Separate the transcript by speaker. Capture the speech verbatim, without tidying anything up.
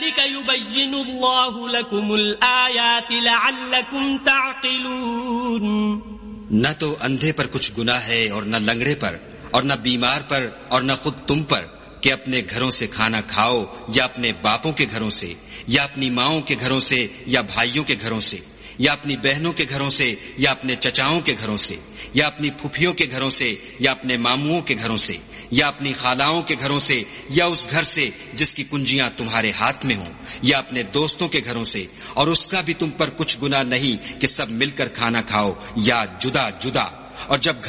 Speaker 1: कज़ालिक युबय्यिनुल्लाहु लकुमुल आयाति लअल्लकुम तअक़िलून।
Speaker 2: न तो अंधे पर कुछ गुनाह है और न लंगड़े पर और न बीमार पर और न खुद तुम पर कि अपने घरों से खाना खाओ या अपने बापों के घरों से या अपनी माओं के घरों से या भाइयों के घरों से या अपनी बहनों के घरों से या अपने चचाओं के घरों से या अपनी फुफियों के घरों से या अपने मामुओं के घरों से या अपनी खालाओं के घरों से या उस घर से जिसकी कुंजियां तुम्हारे हाथ में हों या अपने दोस्तों के घरों से, और उसका भी तुम पर कुछ गुनाह नहीं कि सब मिलकर खाना खाओ या जुदा जुदा। और जब